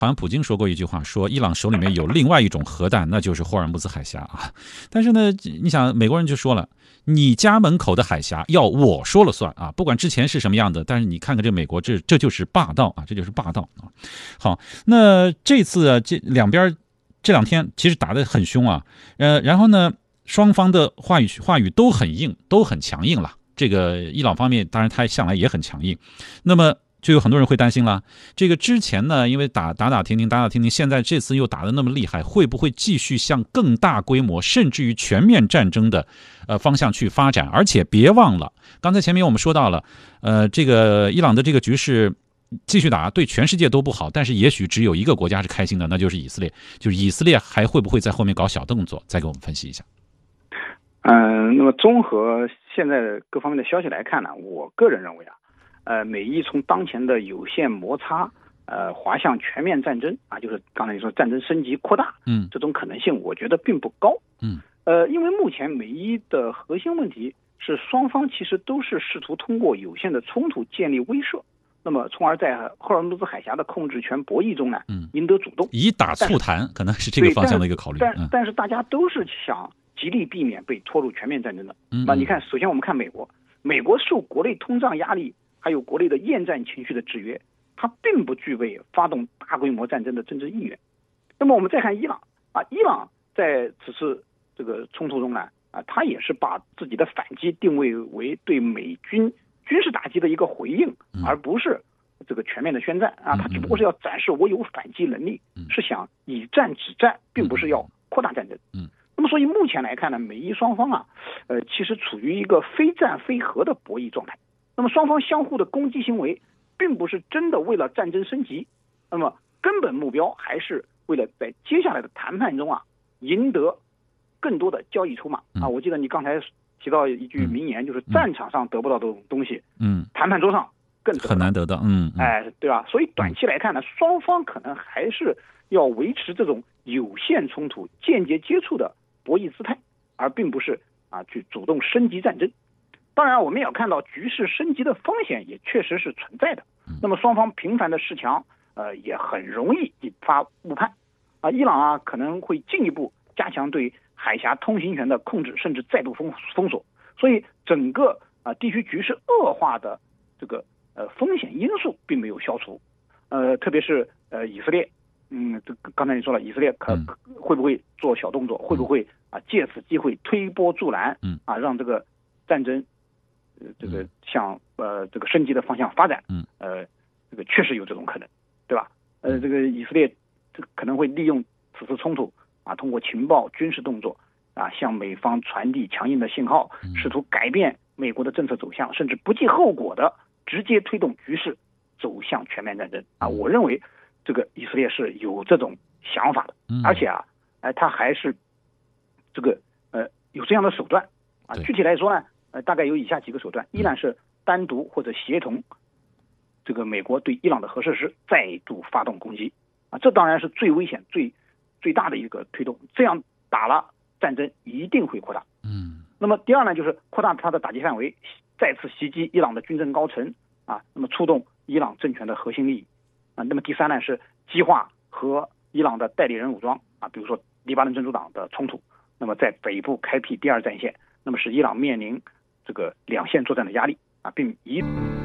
好像普京说过一句话，说伊朗手里面有另外一种核弹，那就是霍尔木兹海峡啊。但是呢，你想美国人就说了，你家门口的海峡要我说了算啊，不管之前是什么样的，但是你看看这美国，这就是霸道啊，这就是霸道啊。好，那这次啊，这两边这两天其实打得很凶啊，然后呢，双方的话语都很硬，都很强硬了。这个伊朗方面当然他向来也很强硬，那么就有很多人会担心了，这个之前呢因为打停停，现在这次又打得那么厉害，会不会继续向更大规模甚至于全面战争的方向去发展？而且别忘了刚才前面我们说到了这个伊朗的这个局势继续打对全世界都不好，但是也许只有一个国家是开心的，那就是以色列。就是以色列还会不会在后面搞小动作？再给我们分析一下。 那么综合现在各方面的消息来看呢，我个人认为美伊从当前的有限摩擦，滑向全面战争啊，就是刚才你说战争升级扩大，这种可能性我觉得并不高，因为目前美伊的核心问题是双方其实都是试图通过有限的冲突建立威慑，那么从而在赫尔木兹海峡的控制权博弈中呢，赢得主动， 以打促谈可能是这个方向的一个考虑， 但是大家都是想极力避免被拖入全面战争的。你看，首先我们看美国受国内通胀压力还有国内的厌战情绪的制约，它并不具备发动大规模战争的政治意愿。那么我们再看伊朗伊朗在此次这个冲突中呢它也是把自己的反击定位为对美军军事打击的一个回应，而不是这个全面的宣战它只不过是要展示我有反击能力，是想以战止战，并不是要扩大战争。那么所以目前来看呢，美伊双方其实处于一个非战非和的博弈状态。那么双方相互的攻击行为并不是真的为了战争升级，那么根本目标还是为了在接下来的谈判中赢得更多的交易筹码我记得你刚才提到一句名言，就是战场上得不到的东西，谈判桌上更很难得到， 对吧？所以短期来看呢，双方可能还是要维持这种有限冲突、间接接触的博弈姿态，而并不是去主动升级战争。当然，我们也要看到局势升级的风险也确实是存在的。那么双方频繁的示强，也很容易引发误判。伊朗可能会进一步加强对海峡通行权的控制，甚至再度封锁。所以整个地区局势恶化的这个风险因素并没有消除。特别是以色列，刚才你说了，以色列会不会做小动作？会不会借此机会推波助澜？让这个战争这个向这个升级的方向发展，这个确实有这种可能，对吧？这个以色列可能会利用此次冲突通过情报军事动作向美方传递强硬的信号，试图改变美国的政策走向，甚至不计后果的直接推动局势走向全面战争我认为这个以色列是有这种想法的，而且他还是这个有这样的手段具体来说呢。大概有以下几个手段，一呢是单独或者协同这个美国对伊朗的核设施再度发动攻击这当然是最危险、最大的一个推动。这样打了，战争一定会扩大。那么第二呢，就是扩大它的打击范围，再次袭击伊朗的军政高层那么触动伊朗政权的核心利益那么第三呢是激化和伊朗的代理人武装比如说黎巴嫩真主党的冲突，那么在北部开辟第二战线，那么使伊朗面临这个两线作战的压力并以